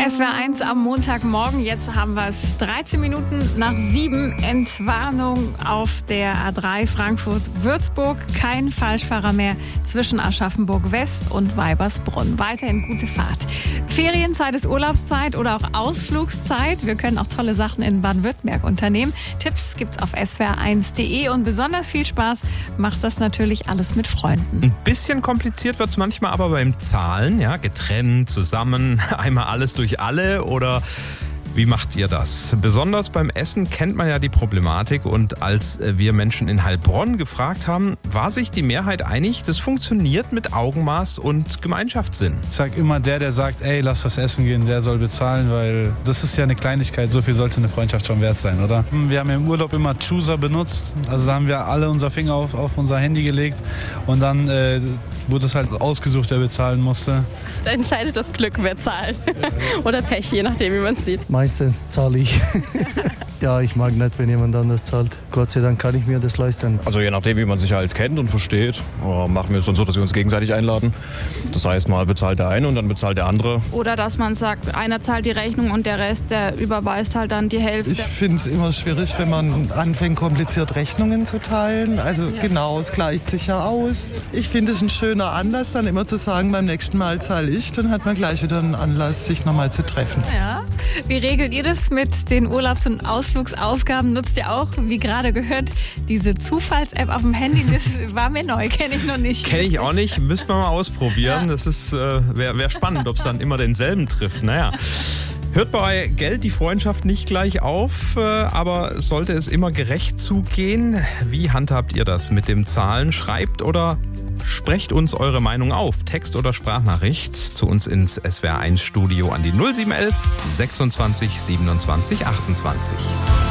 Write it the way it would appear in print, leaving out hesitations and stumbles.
SWR1 am Montagmorgen. Jetzt haben wir es 13 Minuten nach 7. Entwarnung auf der A3 Frankfurt-Würzburg. Kein Falschfahrer mehr zwischen Aschaffenburg West und Weibersbrunn. Weiterhin gute Fahrt. Ferienzeit ist Urlaubszeit oder auch Ausflugszeit. Wir können auch tolle Sachen in Baden-Württemberg unternehmen. Tipps gibt's auf swr1.de und besonders viel Spaß macht das natürlich alles mit Freunden. Ein bisschen kompliziert wird's manchmal aber beim Zahlen, ja, getrennt, zusammen, einmal alles durch alle oder wie macht ihr das? Besonders beim Essen kennt man ja die Problematik und als wir Menschen in Heilbronn gefragt haben, war sich die Mehrheit einig, das funktioniert mit Augenmaß und Gemeinschaftssinn. Ich sag immer, der sagt, ey, lass was essen gehen, der soll bezahlen, weil das ist ja eine Kleinigkeit, so viel sollte eine Freundschaft schon wert sein, oder? Wir haben ja im Urlaub immer Chooser benutzt, also da haben wir alle unser Finger auf unser Handy gelegt und dann wurde es halt ausgesucht, wer bezahlen musste. Da entscheidet das Glück, wer zahlt. Oder Pech, je nachdem, wie man es sieht. Meistens zahle ich. Ja, ich mag nicht, wenn jemand anders zahlt. Gott sei Dank kann ich mir das leisten. Also je nachdem, wie man sich halt kennt und versteht, machen wir es dann so, dass wir uns gegenseitig einladen. Das heißt, mal bezahlt der eine und dann bezahlt der andere. Oder dass man sagt, einer zahlt die Rechnung und der Rest, der überweist halt dann die Hälfte. Ich finde es immer schwierig, wenn man anfängt, kompliziert Rechnungen zu teilen. Also genau, es gleicht sich ja aus. Ich finde es ein schöner Anlass, dann immer zu sagen, beim nächsten Mal zahle ich. Dann hat man gleich wieder einen Anlass, sich nochmal zu treffen. Ja. Wie regelt ihr das mit den Urlaubs- und Ausflugsausgaben? Nutzt ihr auch, wie gerade gehört, diese Zufalls-App auf dem Handy? Das war mir neu, kenne ich noch nicht. Kenne ich auch nicht, müsste man mal ausprobieren. Ja. Das ist wär spannend, ob es dann immer denselben trifft. Naja. Hört bei Geld die Freundschaft nicht gleich auf, aber sollte es immer gerecht zugehen? Wie handhabt ihr das mit dem Zahlen? Schreibt oder sprecht uns eure Meinung auf, Text- oder Sprachnachricht, zu uns ins SWR1-Studio an die 0711 26 27 28.